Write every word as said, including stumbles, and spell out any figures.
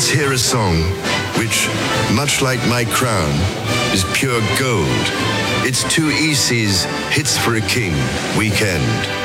Let's hear a song which, much like my crown, is pure gold. It's two E C's Hits for a King weekend.